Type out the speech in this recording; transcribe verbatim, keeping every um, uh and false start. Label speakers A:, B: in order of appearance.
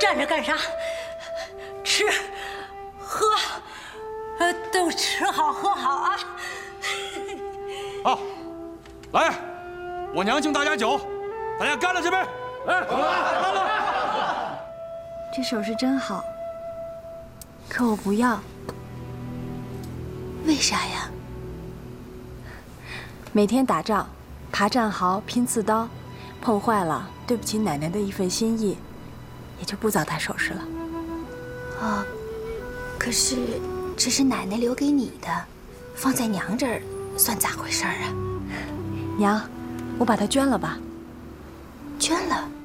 A: 站着干啥？吃，喝，呃，都吃好喝好啊！
B: 好，来，我娘敬大家酒，大家干了这杯！来，干了！
C: 这首饰真好，可我不要。
D: 为啥呀？
C: 每天打仗，爬战壕，拼刺刀，碰坏了，对不起奶奶的一份心意，也就不早戴首饰了。
D: 哦，可是这是奶奶留给你的，放在娘这儿，算咋回事啊？
C: 娘，我把它捐了吧。
D: 捐了？